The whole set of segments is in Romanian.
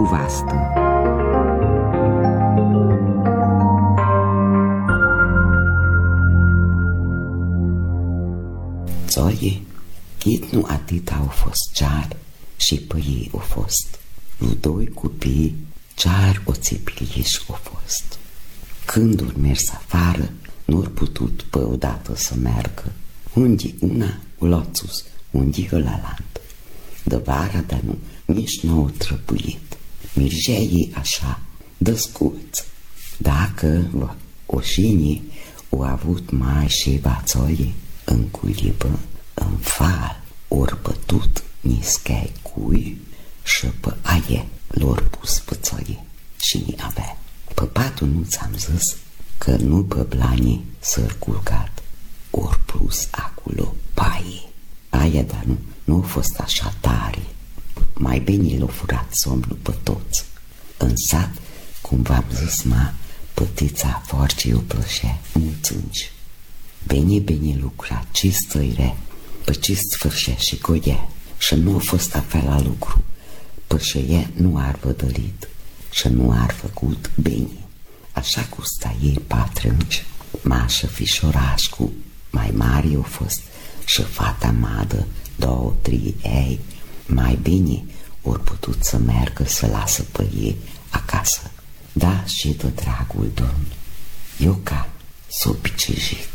vastă. Țoie, chit nu atât au fost cear și pe ei au fost. Nu doi copii, cear o țipiliș au fost. Când ori mers afară, nu-or putut pe odată să meargă. Unde una o luat sus, unde ălalant. De vara, dar nu, nici n-au trăpuit. Mirgea ei așa, dă-scuț. Dacă oșinii au avut mai și vațoie, în culibă, în fal, ori bătut nischei cui și pe aie l-or pus pe țoie și ni avea. Pe patul nu ți-am zis că nu pe blanii s-ar culcat, ori plus acolo paie. Aia, dar nu a fost așa tare. Mai bine l-a furat somnul pe toți. În sat, cum v-am zis, pătița foarte o plășea mulțânci. Bine lucra, ce stăire, pe ce sfârșea și goia. Și nu a fost afel la lucru, pe și ea nu ar vădălit și nu ar făcut bine. Așa cu sta ei patrânci, mașă fișorașcu, mai mari au fost și fata madă, 2-3 ei, mai bine ori putut să meargă să lasă pe ei acasă. Da, și de dragul domn, Ioca s-o picejit.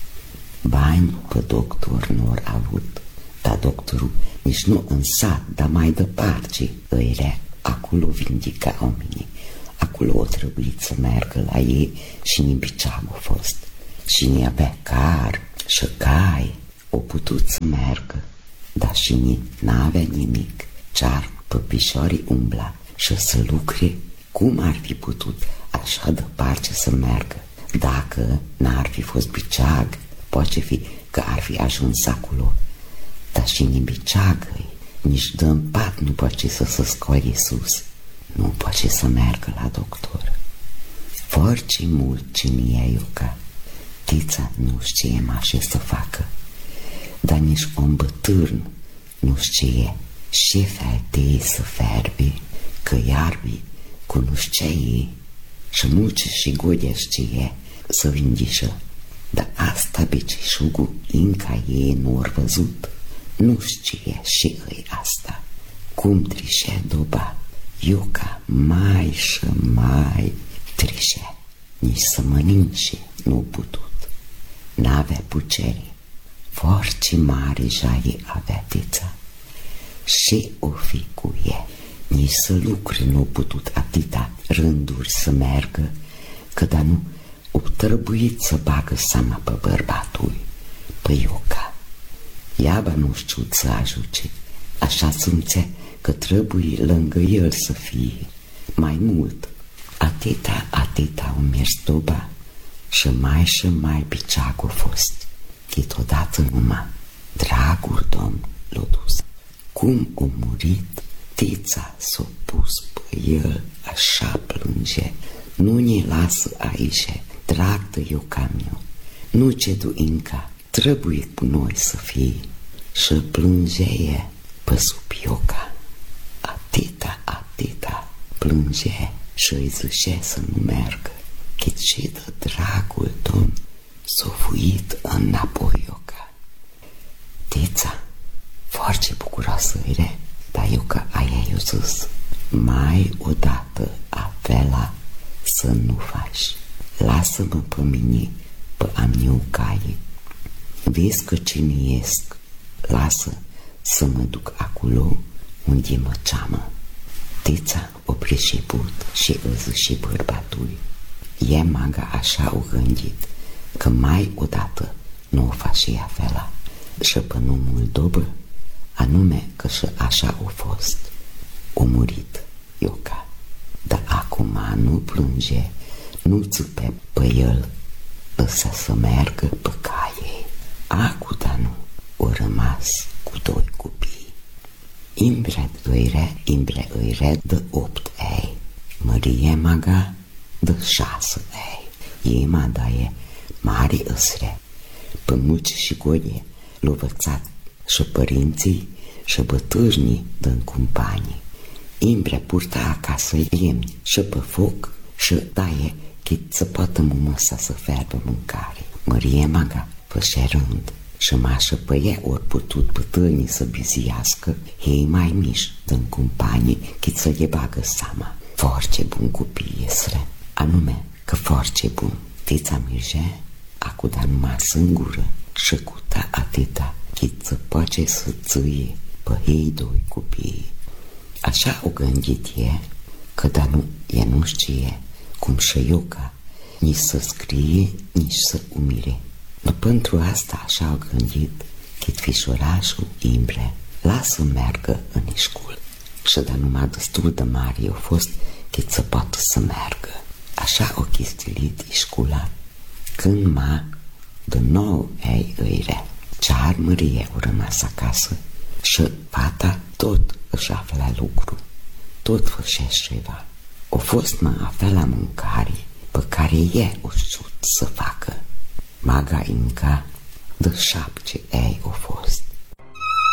Bani pe doctor n-or avut, dar doctorul nici nu în sat, dar mai departe îirea, acolo vindica oamenii. Acolo o trebuit să meargă la ei și nimbiceam a fost. Și ni avea car și cai, o putut să meargă, dar și ni n-avea nimic, cear pe pișorii umbla și să lucre. Cum ar fi putut așa departe să meargă? Dacă n-ar fi fost biceag, poate fi că ar fi ajuns acolo. Dar și nimbiceagă-i, nici dă-n pat nu poate să se scorie sus. Nu poate să meargă la doctor. Foarte mult cine Ioca. Tița nu știe mașe să facă, dar nici om bătârn nu știe ce fetei să ferbe, că iarbi cu nu știe ei și mulți și godea știe să vindișă. Dar asta becișugul încă ei nu ori văzut, nu știe și îi asta. Cum trișea doba, Ioca mai și mai trișea, nici să mănânce nu putut. N-avea pucere, foarte mare jaie avea tița. Și o fi cu ea, nici să lucre nu putut atâta rânduri să meargă, că da nu o trebuit să bagă seama pe bărbatul, pe Ioca. Iaba nu știu să ajute, așa simțea că trebuie lângă el să fie. Mai mult, atâta o mers doba și mai biceag a fost. Câteodată numai dragul domn l-a dus. Cum a murit, tița s-a pus pe el, așa plânge. Nu ne lasă aici, drag de Ioca meu, nu cedu încă, trebuie cu noi să fie. Și plângea pe sub Ioca. Atâta plângea și îi zicea să nu meargă. Cât și de dragul domn s-a fuit înapoi Ioca. Tița, foarte bucuroasă era, dar Ioca aia i-a zis, mai odată avela să nu faci. Lasă-mă pe mine, pe a meu caie. Vezi că cine iesc, lasă să mă duc acolo unde mă ceamă. Tița o priceput și îți și bărbatului. Ea maga așa o gândit că mai odată nu o face ea fela și pe numul dobă, anume că și așa o fost. O murit Ioca, dar acum nu plânge, nu țâpe pe el, lăsa să meargă pe caie. Acu, dar nu, o rămas cu 2 copii. Imbre îi de 8 ei, Mărie maga de 6 ei. Ei madaie mari îsre, pe mulți și godie l-au vățat și părinții și bătârnii din companii. Imbre purta acasă lemni și pe foc și taie chit să poată mumăsa să ferbă mâncare. Mărie maga fășea rând și mașă pe ea ori putut bătânii să biziască, ei mai mici din companii chit să le bagă seama. Foarte bun copii iesre, anume că foarte bun. Tița Mirgea acu da numai singură și cu ta atâta chit să poate să țâie pe ei doi copii. Așa o gândit e, că da nu, e nu știe cum și Ioca nici să scrie, nici să umire. Dar pentru asta așa au gândit chit fișorașul Imbre lasă meargă în școală. Și da numai destul de mari au fost chit să poată să meargă. Așa o chistilit școala când de nou ei îire. Cear Mărie au rămas acasă și fata tot își afla lucru, tot făcea ceva. O fost afla la mâncare pe care ea o știut să facă. Maga Inca de 7 ei o fost.